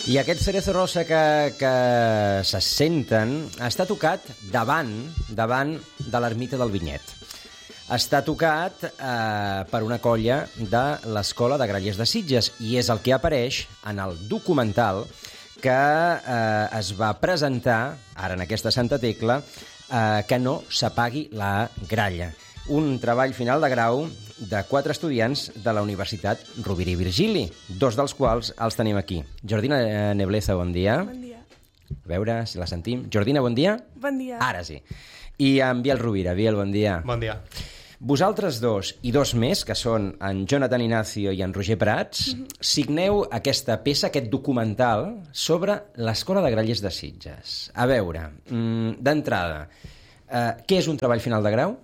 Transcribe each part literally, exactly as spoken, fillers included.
I aquest Cerezo Rosa que, que se senten està tocat davant, davant de l'ermita del Vinyet. Està tocat eh, per una colla de l'Escola de Grallers de Sitges i és el que apareix en el documental que eh, es va presentar, ara en aquesta Santa Tecla, eh, que no s'apagui la gralla. Un treball final de grau de quatre estudiants de la Universitat Rovira i Virgili, dos dels quals els tenim aquí. Jordina Nebleza, bon dia. Bon dia. A veure si la sentim. Jordina, bon dia. Bon dia. Ara sí. I en Biel Rovira. Biel, bon dia. Bon dia. Vosaltres dos i dos més, que són en Jonathan Ignacio i en Roger Prats, mm-hmm. signeu aquesta peça, aquest documental, sobre l'Escola de Grallers de Sitges. A veure, d'entrada, eh, què és un treball final de grau?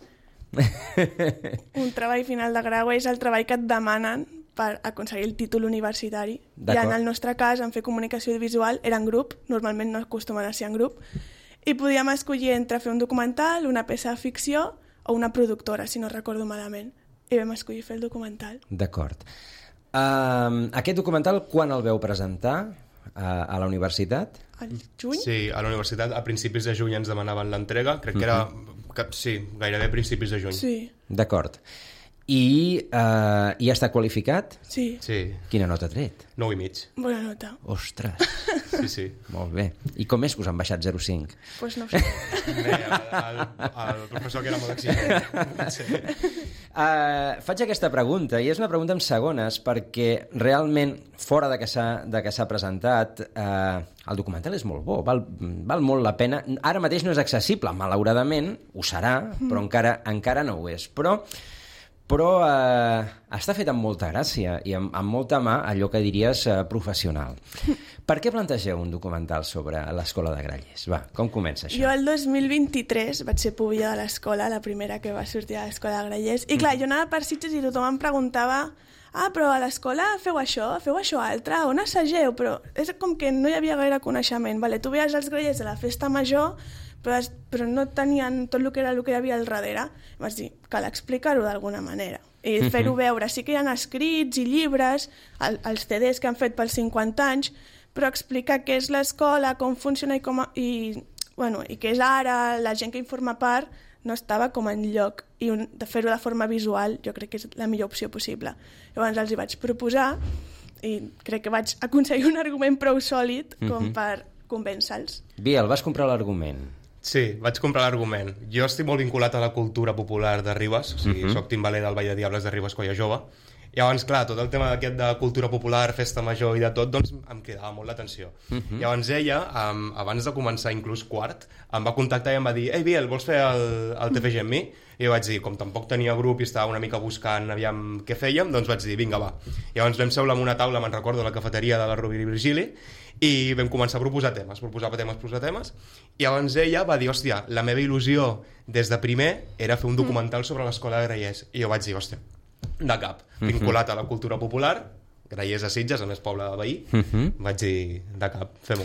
Un treball final de grau és el treball que et demanen per aconseguir el títol universitari. I en el nostre cas, en fer comunicació visual, era en grup, normalment no acostumen a ser en grup, i podíem escollir entre fer un documental, una peça de ficció o una productora, si no recordo malament. I vam escollir fer el documental. D'acord. Uh, aquest documental, quan el veu presentar uh, a la universitat? Al juny? Sí, a la universitat a principis de juny ens demanaven l'entrega, crec que era... Que, sí, gairebé a principis de juny. Sí. D'acord. I uh, ja està qualificat? Sí. Sí. Quina nota ha tret? Nou i mig. Bona nota. Ostres. Sí, sí. Molt bé. I com és que us han baixat zero coma cinc? Doncs pues no ho sé. Bé, el, el, el professor que era molt exigent. Sí. Uh, faig aquesta pregunta, i és una pregunta en segones, perquè realment, fora de que s'ha presentat, uh, el documental és molt bo, val, val molt la pena. Ara mateix no és accessible, malauradament, ho serà, però mm. encara, encara no ho és. Però... però eh, està fet amb molta gràcia i amb, amb molta mà, allò que diries eh, professional. Per què plantegeu un documental sobre l'Escola de Grallers? Va, com comença això? Jo el dos mil vint-i-tres vaig ser pubilla de l'escola, la primera que va sortir a l'Escola de Grallers, i clar, jo anava per Sitges i tothom em preguntava ah, però a l'escola feu això, feu això altre, on assageu? Però és com que no hi havia gaire coneixement. Vale, tu veies els grallers de la festa major, però, però no tenien tot el que era el que hi havia al darrere. I vaig dir, cal explicar-ho d'alguna manera i fer-ho veure. Sí que hi ha escrits i llibres, el, els ce des que han fet pels cinquanta anys, però explicar què és l'escola, com funciona i, com a, i, bueno, i què és ara, la gent que hi forma part, no estava com en lloc. I un, de fer-ho de forma visual jo crec que és la millor opció possible. Llavors els hi vaig proposar i crec que vaig aconseguir un argument prou sòlid com uh-huh. per convèncer-los. Biel, vas comprar l'argument. Sí, vaig comprar l'argument. Jo estic molt vinculat a la cultura popular de Ribes, o sigui, uh-huh. soc timbaler del Ball de Diables de Ribes quan era jove. I llavors, clar, tot el tema d'aquest de cultura popular, festa major i de tot, doncs em quedava molt l'atenció. Uh-huh. Llavors ella, um, abans de començar inclús quart, em va contactar i em va dir «Ei, Biel, vols fer el, el T F G amb mi?» I jo vaig dir, com tampoc tenia grup i estava una mica buscant aviam què fèiem, doncs vaig dir, vinga, va. Llavors vam seure en una taula, me'n recordo, a la cafeteria de la Rovira i Virgili, i vam començar a proposar temes, proposava temes, proposar temes, i llavors ella va dir, hòstia, la meva il·lusió des de primer era fer un documental sobre l'Escola de Grallers. I jo vaig dir, hòstia, de cap, vinculat a la cultura popular, Grallers de Sitges, a més poble de veí, uh-huh. vaig dir, de cap, fem-ho.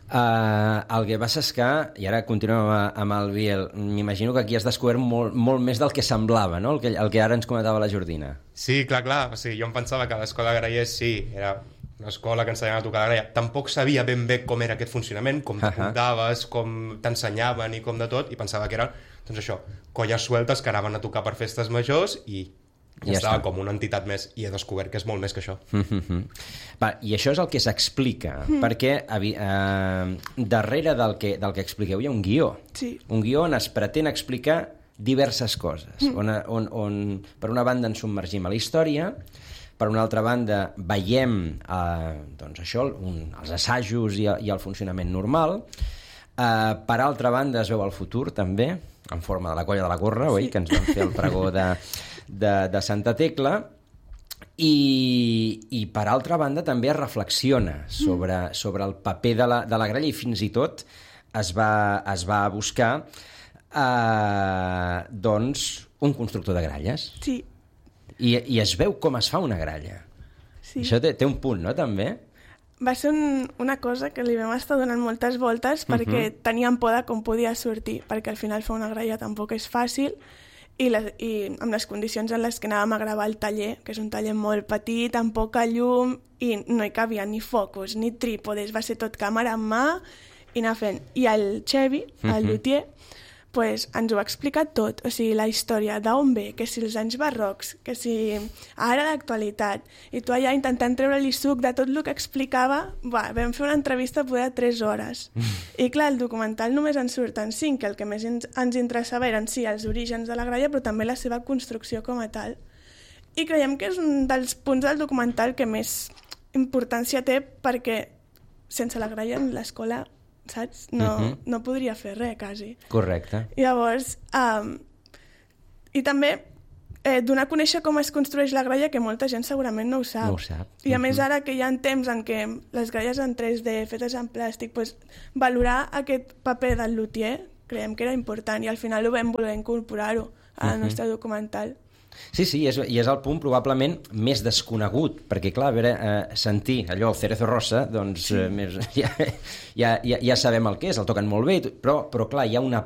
Uh, el que passa és que, i ara continuem amb el Biel, m'imagino que aquí has descobert molt, molt més del que semblava, no? El que, el que ara ens comentava la Jordina. Sí, clar, clar, o sigui, jo em pensava que l'Escola de Grallers sí, era una escola que ensenyaven a tocar la gralla. Tampoc sabia ben bé com era aquest funcionament, com t'apuntaves, uh-huh. com t'ensenyaven i com de tot, i pensava que era, doncs això, colles sueltes que anaven a tocar per festes majors i ja, ja estava està. Com una entitat més, i he descobert que és molt més que això. Uh-huh. Va, i això és el que s'explica, uh-huh. perquè eh, darrere del que, del que expliqueu hi ha un guió. Sí. Un guió on es pretén explicar diverses coses, uh-huh. on, on, on per una banda ens submergim a la història, per una altra banda veiem eh, doncs això, un, els assajos i, i el funcionament normal, eh, per altra banda es veu el futur també, en forma de la colla de la Corra, sí. oi? Que ens van fer el pregó de, de, de Santa Tecla, i, i per altra banda també es reflexiona sobre, mm. sobre el paper de la, de la gralla, i fins i tot es va, es va buscar eh, doncs un constructor de gralles. Sí. I, i es veu com es fa una gralla. Sí. Això té, té un punt, no, també? Va ser un, una cosa que li vam estar donant moltes voltes perquè uh-huh. teníem por de com podia sortir, perquè al final fer una gralla tampoc és fàcil, i, les, i amb les condicions en les que anàvem a gravar el taller, que és un taller molt petit, amb poca llum, i no hi cabia ni focus, ni trípodes, va ser tot càmera en mà i anar fent. I el Xevi, el uh-huh. luthier, pues, ens ho va explicar tot, o sigui, la història d'on ve, que si els anys barrocs, que si ara l'actualitat, i tu allà intentant treure-li suc de tot el que explicava, va, vam fer una entrevista poder de tres hores. I clar, el documental només en surten cinc, que el que més ens, ens interessava eren sí, els orígens de la gralla, però també la seva construcció com a tal. I creiem que és un dels punts del documental que més importància té, perquè sense la gralla en l'escola, saps? No, uh-huh. no podria fer res, quasi. Correcte. I llavors, um, i també eh, donar a conèixer com es construeix la gralla, que molta gent segurament no ho sap. No ho sap. I a uh-huh. més ara que hi ha temps en què les gralles en tres D, fetes en plàstic, pues, valorar aquest paper del luthier creiem que era important i al final ho vam voler incorporar-ho al uh-huh. nostre documental. Sí, sí, i és, i és el punt probablement més desconegut, perquè, clar, a veure, eh, sentir allò, el Cerezo Rosa, doncs sí. eh, més, ja, ja, ja, ja sabem el que és, el toquen molt bé, però, però clar, hi ha una